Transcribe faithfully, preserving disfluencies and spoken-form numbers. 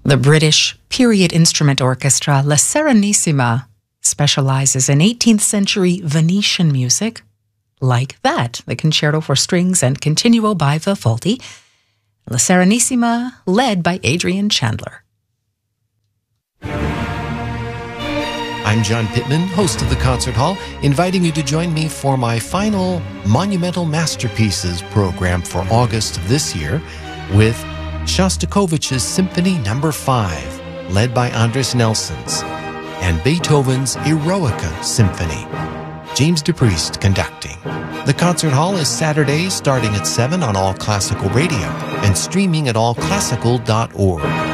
The British period instrument orchestra La Serenissima specializes in eighteenth century Venetian music, like that, the Concerto for Strings and Continuo by Vivaldi, La Serenissima, led by Adrian Chandler. I'm John Pittman, host of the Concert Hall, inviting you to join me for my final Monumental Masterpieces program for August of this year with Shostakovich's Symphony Number five, led by Andres Nelsons, and Beethoven's Eroica Symphony, James DePriest conducting. The Concert Hall is Saturday starting at seven on All Classical Radio and streaming at all classical dot org.